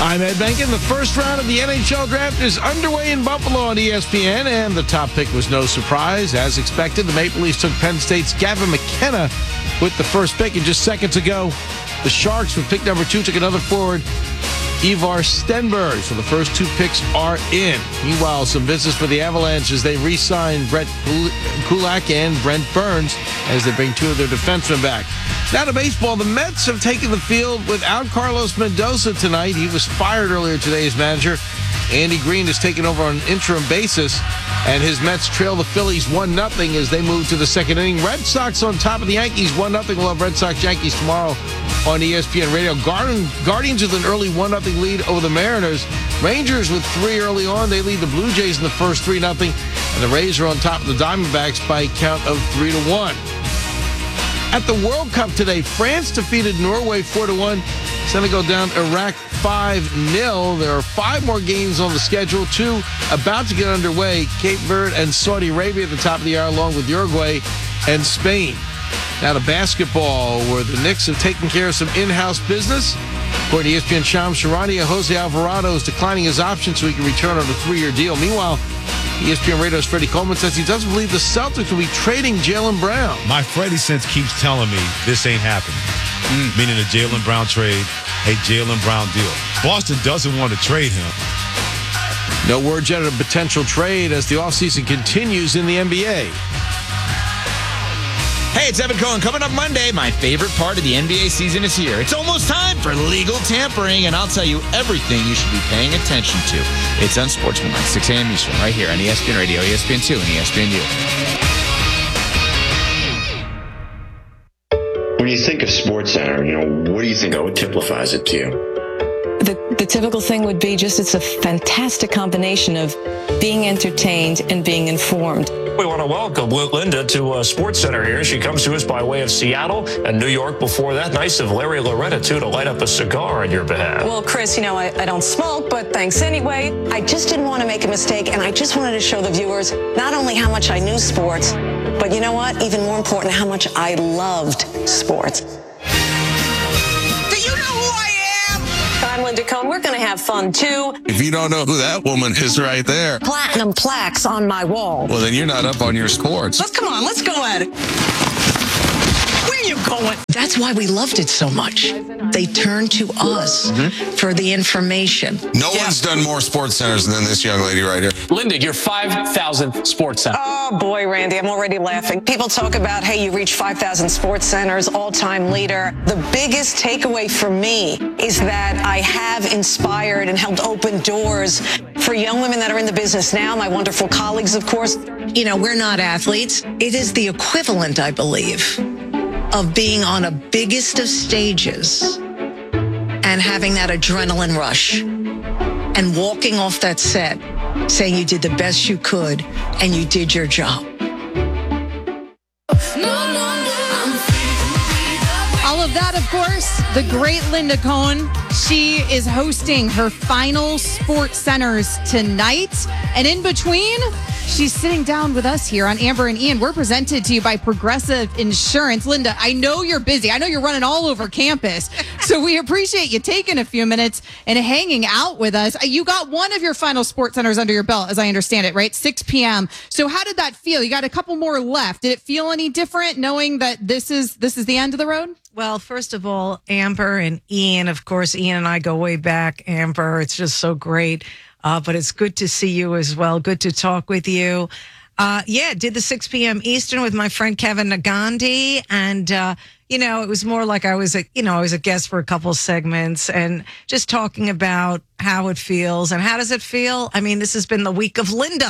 I'm Ed Benkin. The first round of the NHL draft is underway in Buffalo on ESPN, and the top pick was no surprise. As expected, the Maple Leafs took Penn State's Gavin McKenna with the first pick, and just seconds ago, the Sharks with pick number 2 took another forward, Ivar Stenberg. So the first 2 picks are in. Meanwhile, some business for the Avalanche as they re-sign Brett Kulak and Brent Burns as they bring 2 of their defensemen back. Now to baseball, the Mets have taken the field without Carlos Mendoza tonight. He was fired earlier today as manager. Andy Green has taken over on an interim basis, and his Mets trail the Phillies 1-0 as they move to the second inning. Red Sox on top of the Yankees 1-0. We'll have Red Sox-Yankees tomorrow on ESPN Radio. Guardians with an early 1-0 lead over the Mariners. Rangers with 3 early on. They lead the Blue Jays in the first 3-0. And the Rays are on top of the Diamondbacks by a count of 3-1. At the World Cup today, France defeated Norway 4-1. Senegal down Iraq 5-0. There are 5 more games on the schedule, 2 about to get underway. Cape Verde and Saudi Arabia at the top of the hour, along with Uruguay and Spain. Now to basketball, where the Knicks have taken care of some in-house business. According to ESPN Shams Charania, Jose Alvarado is declining his option so he can return on a 3-year deal. Meanwhile, ESPN Radio's Freddie Coleman says he doesn't believe the Celtics will be trading Jaylen Brown. My Freddie sense keeps telling me this ain't happening. Meaning a Jaylen Brown trade, a Jaylen Brown deal. Boston doesn't want to trade him. No word yet of a potential trade as the offseason continues in the NBA. Hey, it's Evan Cohen. Coming up Monday, my favorite part of the NBA season is here. It's almost time for legal tampering, and I'll tell you everything you should be paying attention to. It's Unsportsmanlike, 6 a.m. Eastern, right here on ESPN Radio, ESPN2, and ESPNU. When you think of SportsCenter, what do you think typifies it to you? The typical thing would be just it's a fantastic combination of being entertained and being informed. We want to welcome Linda to SportsCenter here. She comes to us by way of Seattle and New York before that. Nice of Larry Loretta, too, to light up a cigar on your behalf. Well, Chris, I don't smoke, but thanks anyway. I just didn't want to make a mistake, and I just wanted to show the viewers not only how much I knew sports, but you know what? Even more important, how much I loved sports. I'm Linda Cohn. We're going to have fun, too. If you don't know who that woman is right there. Platinum plaques on my wall. Well, then you're not up on your sports. Let's go at it. Where are you going? That's why we loved it so much. They turned to us for the information. No one's done more sports centers than this young lady right here. Linda, your 5,000th sports center. Oh, boy, Randy, I'm already laughing. People talk about, hey, you reach 5,000 sports centers, all-time leader. The biggest takeaway for me is that I have inspired and helped open doors for young women that are in the business now, my wonderful colleagues, of course. We're not athletes. It is the equivalent, I believe, of being on a biggest of stages and having that adrenaline rush and walking off that set saying you did the best you could and you did your job. All of that, of course, the great Linda Cohn. She is hosting her final Sports Centers tonight. And in between, she's sitting down with us here on Amber and Ian. We're presented to you by Progressive Insurance. Linda, I know you're busy. I know you're running all over campus. So we appreciate you taking a few minutes and hanging out with us. You got one of your final Sports Centers under your belt, as I understand it, right? 6 p.m. So how did that feel? You got a couple more left. Did it feel any different knowing that this is the end of the road? Well, first of all, Amber and Ian, of course, Ian and I go way back. Amber, it's just so great. But it's good to see you as well. Good to talk with you. Did the 6 p.m. Eastern with my friend Kevin Nagandi. And, it was more like I was a guest for a couple of segments and just talking about how it feels. And how does it feel? I mean, this has been the week of Linda.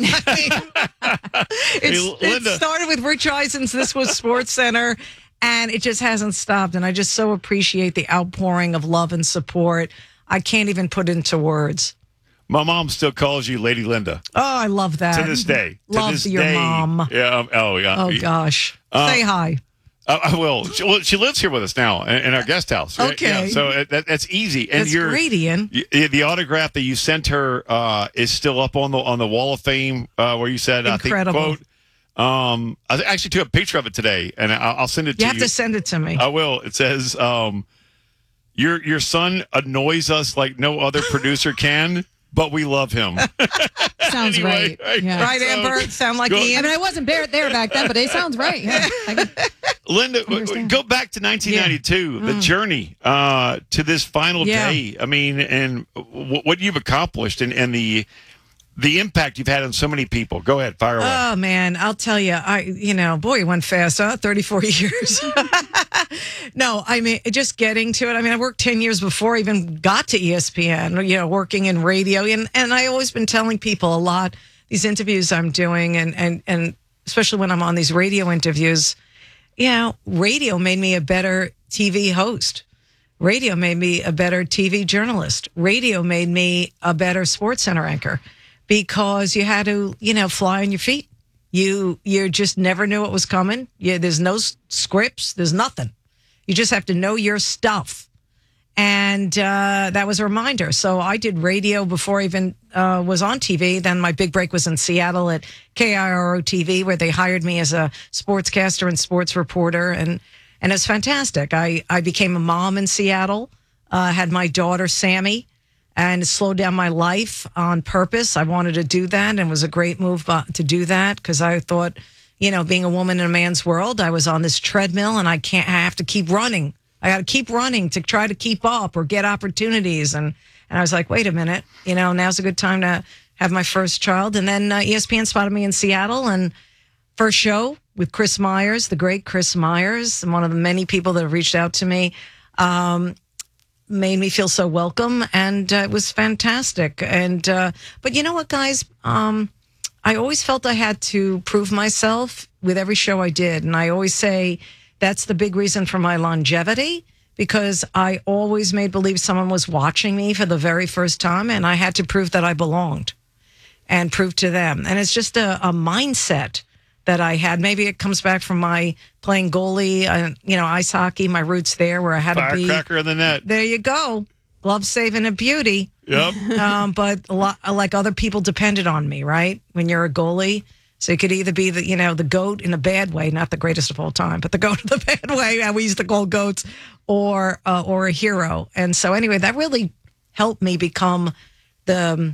It started with Rich Eisen's This Was Sports Center. And it just hasn't stopped. And I just so appreciate the outpouring of love and support. I can't even put into words. My mom still calls you Lady Linda. Oh, I love that. To this day. Love your mom. Yeah. Oh, gosh. Say hi. I will. She lives here with us now in our guest house. Right? Okay. Yeah, so that's easy. And that's great, Ian. The autograph that you sent her is still up on the Wall of Fame where you said, incredible. I think, quote, I actually took a picture of it today, and I'll send it to you. You have to send it to me. I will. It says, Your son annoys us like no other producer can, but we love him. Sounds Anyway, right. Yeah. Right, Amber? Sound like Ian? I mean, I wasn't there back then, but it sounds right. Yeah. Linda, go back to 1992, the journey to this final day. I mean, and what you've accomplished and the impact you've had on so many people. Go ahead, fire away. Oh, man, I'll tell you, boy, it went fast, huh? 34 years. No, I mean, just getting to it. I mean, I worked 10 years before I even got to ESPN, working in radio. And I always been telling people a lot, these interviews I'm doing, and especially when I'm on these radio interviews, radio made me a better TV host. Radio made me a better TV journalist. Radio made me a better SportsCenter anchor because you had to, fly on your feet. You just never knew what was coming. There's no scripts. There's nothing. You just have to know your stuff. And that was a reminder. So I did radio before I even was on TV. Then my big break was in Seattle at KIRO TV, where they hired me as a sportscaster and sports reporter. And it's fantastic. I became a mom in Seattle, had my daughter, Sammy, and it slowed down my life on purpose. I wanted to do that, and it was a great move to do that because I thought, being a woman in a man's world, I was on this treadmill and I have to keep running. I got to keep running to try to keep up or get opportunities. And I was like, wait a minute, now's a good time to have my first child. And then ESPN spotted me in Seattle, and first show with Chris Myers, the great Chris Myers, and one of the many people that have reached out to me, made me feel so welcome, and it was fantastic. And but you know what, guys? I always felt I had to prove myself with every show I did, and I always say that's the big reason for my longevity, because I always made believe someone was watching me for the very first time, and I had to prove that I belonged and prove to them. And it's just a mindset that I had. Maybe it comes back from my playing goalie, ice hockey, my roots there, where I had to be. Firecracker in the net. There you go. Love, saving, and beauty. Yep. But a lot, like other people depended on me, right? When you're a goalie. So you could either be the GOAT in a bad way, not the greatest of all time, but the GOAT in the bad way, we used to call GOATs, or a hero. And so anyway, that really helped me become the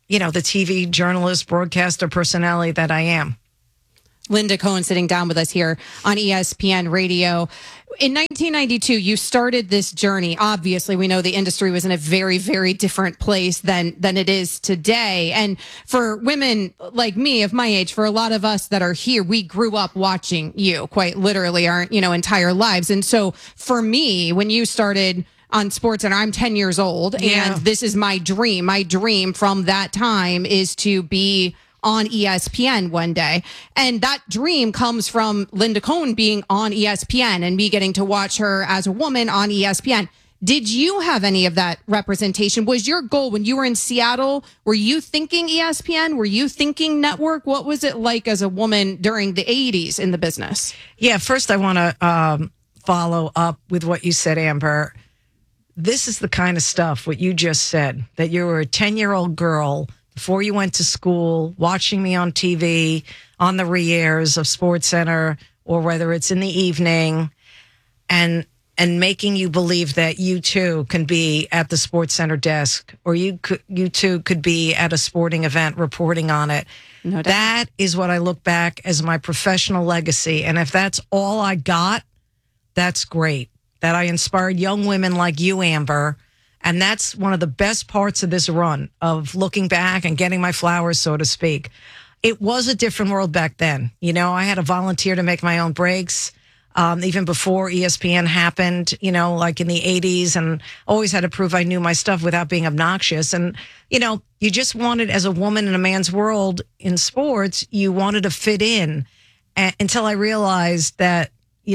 TV journalist, broadcaster, personality that I am. Linda Cohen sitting down with us here on ESPN Radio. In 1992, you started this journey. Obviously, we know the industry was in a very, very different place than it is today. And for women like me, of my age, for a lot of us that are here, we grew up watching you, quite literally, our entire lives. And so for me, when you started on SportsCenter, I'm 10 years old, and this is my dream. My dream from that time is to be on ESPN one day. And that dream comes from Linda Cohen being on ESPN and me getting to watch her as a woman on ESPN. Did you have any of that representation? Was your goal when you were in Seattle, were you thinking ESPN? Were you thinking network? What was it like as a woman during the 80s in the business? Yeah, first I want to follow up with what you said, Amber. This is the kind of stuff, what you just said, that you were a 10-year-old girl before you went to school, watching me on TV, on the re-airs of SportsCenter, or whether it's in the evening, and making you believe that you too can be at the SportsCenter desk, or you too could be at a sporting event reporting on it. No doubt. That is what I look back as my professional legacy. And if that's all I got, that's great. That I inspired young women like you, Amber. And that's one of the best parts of this run, of looking back and getting my flowers, so to speak. It was a different world back then. I had to volunteer to make my own breaks, even before ESPN happened, like in the 80s, and always had to prove I knew my stuff without being obnoxious. And, you just wanted, as a woman in a man's world in sports, you wanted to fit in until I realized that,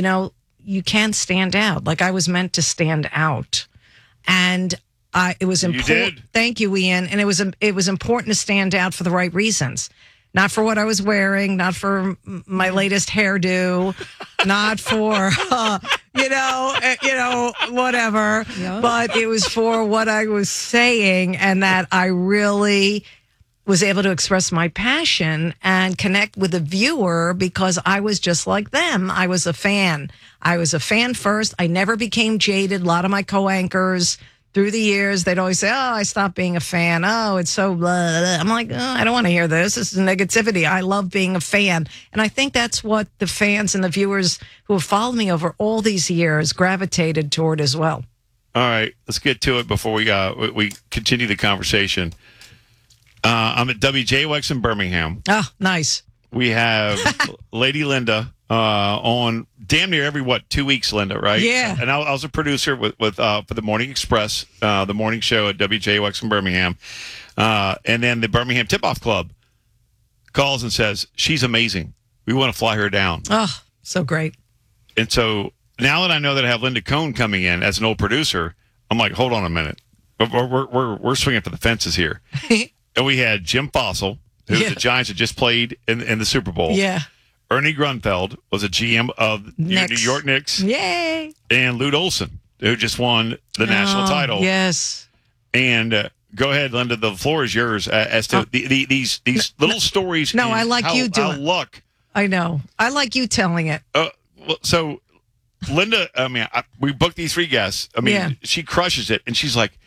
you can stand out. Like I was meant to stand out. And it was important. Thank you, Ian. And it was important to stand out for the right reasons, not for what I was wearing, not for my latest hairdo, not for whatever. Yeah. But it was for what I was saying, and that I really was able to express my passion and connect with the viewer because I was just like them. I was a fan. I was a fan first. I never became jaded. A lot of my co-anchors through the years, they'd always say, oh, I stopped being a fan. Oh, it's so blah, blah. I'm like, oh, I don't want to hear this. This is negativity. I love being a fan. And I think that's what the fans and the viewers who have followed me over all these years gravitated toward as well. All right, let's get to it before we continue the conversation. I'm at WJWX in Birmingham. Oh, nice. We have Lady Linda on damn near every 2 weeks, Linda, right? Yeah. And I was a producer with for the Morning Express, the morning show at WJWX in Birmingham, and then the Birmingham Tip-Off Club calls and says she's amazing. We want to fly her down. Oh, so great. And so now that I know that I have Linda Cohn coming in as an old producer, I'm like, hold on a minute, we're swinging for the fences here. And we had Jim Fossil, who the Giants had just played in the Super Bowl. Yeah. Ernie Grunfeld was a GM of New York Knicks. Yay. And Lute Olson, who just won the national title. Yes. And go ahead, Linda. The floor is yours as to these little stories. No, I like you doing luck. I know. I like you telling it. So, Linda, we booked these 3 guests. She crushes it. And she's like,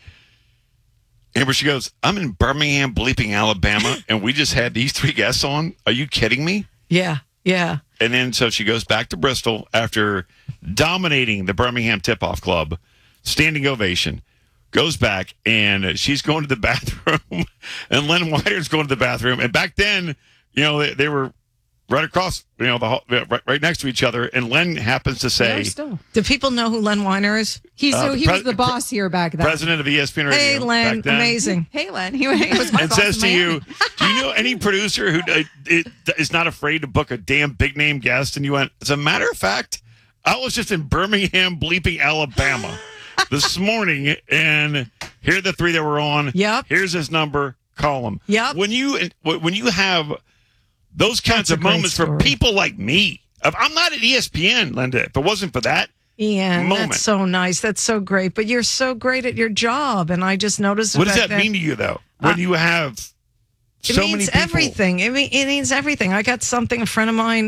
Amber, she goes, I'm in Birmingham, bleeping Alabama, and we just had these 3 guests on. Are you kidding me? Yeah, yeah. And then so she goes back to Bristol after dominating the Birmingham Tip-Off Club, standing ovation, goes back, and she's going to the bathroom, and Len Wider's going to the bathroom. And back then, they were right across, right next to each other. And Len happens to say, do people know who Len Weiner is? He was the boss here back then. President of ESPN Radio. Hey, Len, back then. amazing. Hey, Len. He was my and boss says in to Miami. you, do you know any producer who is not afraid to book a damn big name guest? And you went, as a matter of fact, I was just in Birmingham, bleeping Alabama this morning, and here are the 3 that were on. Yep. Here's his number. Call him. Yep. When you have those kinds of moments for people like me, I'm not at ESPN, Linda. If it wasn't for that Ian, moment. That's so nice. That's so great. But you're so great at your job, and I just noticed. What does that mean to you, though? When you have so many people? It means everything. It means everything. I got something. A friend of mine,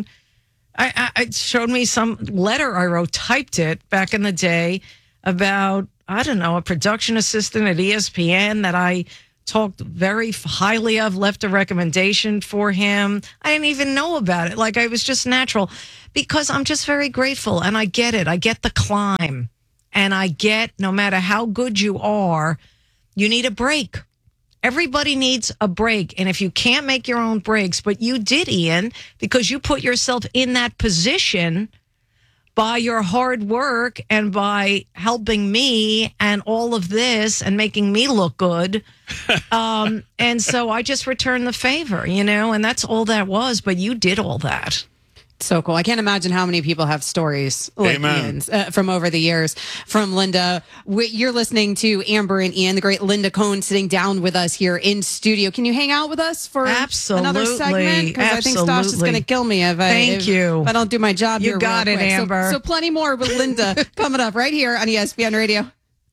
I showed me some letter I wrote, typed it back in the day about, I don't know, a production assistant at ESPN that I talked very highly of, left a recommendation for him. I didn't even know about it. Like, I was just natural because I'm just very grateful, and I get it. I get the climb, and I get no matter how good you are, you need a break. Everybody needs a break. And if you can't make your own breaks, but you did, Ian, because you put yourself in that position by your hard work and by helping me and all of this and making me look good. And so I just returned the favor, and that's all that was. But you did all that. So cool. I can't imagine how many people have stories like Ian's from over the years. From Linda, you're listening to Amber and Ian, the great Linda Cohn, sitting down with us here in studio. Can you hang out with us for another segment? Because I think Stash is going to kill me if I don't do my job here. You got it, Amber. So plenty more with Linda coming up right here on ESPN Radio.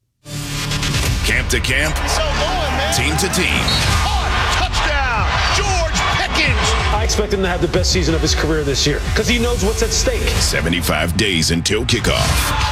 Camp to camp, team to team. I expect him to have the best season of his career this year because he knows what's at stake. 75 days until kickoff.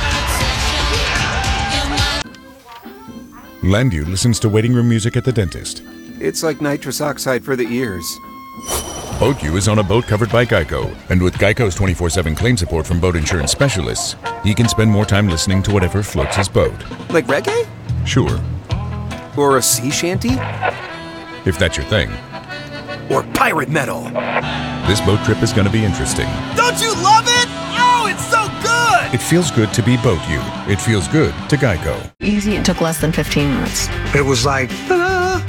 Landu listens to waiting room music at the dentist. It's like nitrous oxide for the ears. BoatU is on a boat covered by Geico. And with Geico's 24/7 claim support from boat insurance specialists, he can spend more time listening to whatever floats his boat. Like reggae? Sure. Or a sea shanty? If that's your thing. Or pirate metal. This boat trip is going to be interesting. Don't you love it? Oh, it's so good! It feels good to be BoatU. It feels good to Geico. Easy, it took less than 15 minutes. It was like, ta-da!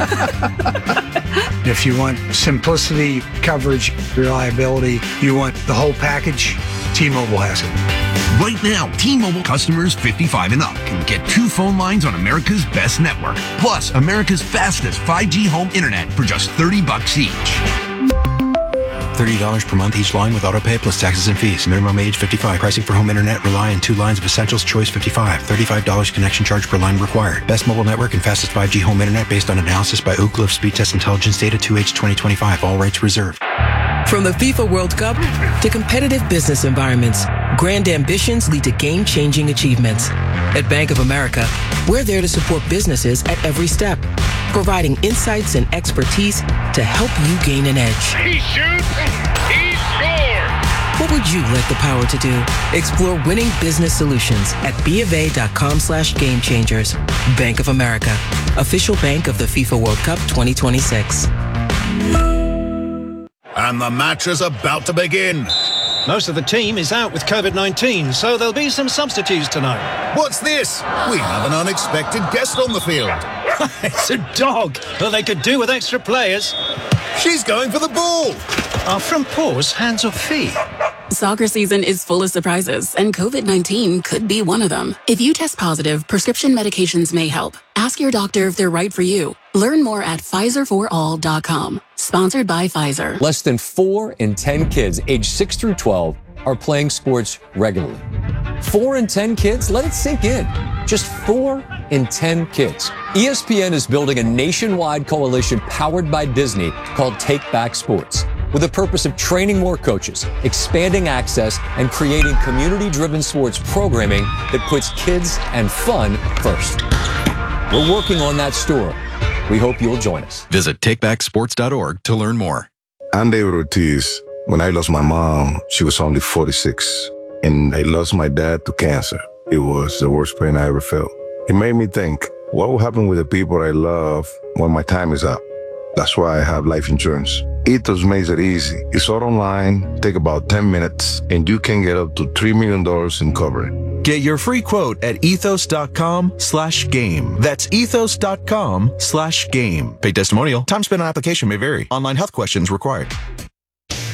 If you want simplicity, coverage, reliability, you want the whole package, T-Mobile has it. Right now, T-Mobile customers 55 and up can get 2 phone lines on America's best network, plus America's fastest 5G home internet for just $30 each. $30 per month each line with autopay plus taxes and fees. Minimum age 55. Pricing for home internet rely on 2 lines of Essentials Choice 55. $35 connection charge per line required. Best mobile network and fastest 5G home internet based on analysis by Oak Cliff Speed Test Intelligence Data 2H 2025. All rights reserved. From the FIFA World Cup to competitive business environments, grand ambitions lead to game-changing achievements. At Bank of America, we're there to support businesses at every step, providing insights and expertise to help you gain an edge. He shoots, he scores! What would you like the power to do? Explore winning business solutions at BofA.com/gamechangers. Bank of America, official bank of the FIFA World Cup 2026. And the match is about to begin. Most of the team is out with COVID-19, so there'll be some substitutes tonight. What's this? We have an unexpected guest on the field. It's a dog. Well, they could do with extra players. She's going for the ball. Are front paws hands or feet? Soccer season is full of surprises, and COVID-19 could be one of them. If you test positive, prescription medications may help. Ask your doctor if they're right for you. Learn more at PfizerForAll.com. Sponsored by Pfizer. Less than 4 in 10 kids aged 6 through 12 are playing sports regularly. 4 in 10 kids? Let it sink in. Just 4 in 10 kids. ESPN is building a nationwide coalition powered by Disney called Take Back Sports, with the purpose of training more coaches, expanding access, and creating community-driven sports programming that puts kids and fun first. We're working on that story. We hope you'll join us. Visit takebacksports.org to learn more. I'm David Ortiz. When I lost my mom, she was only 46, and I lost my dad to cancer. It was the worst pain I ever felt. It made me think, what will happen with the people I love when my time is up? That's why I have life insurance. Ethos makes it easy. It's all online, take about 10 minutes, and you can get up to $3 million in coverage. Get your free quote at ethos.com/game. That's ethos.com/game. Paid testimonial. Time spent on application may vary. Online health questions required.